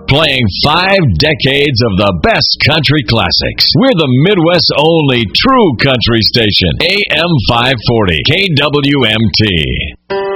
playing 5 decades of the best country classics. We're the Midwest's only true country station. AM 540, KWMT.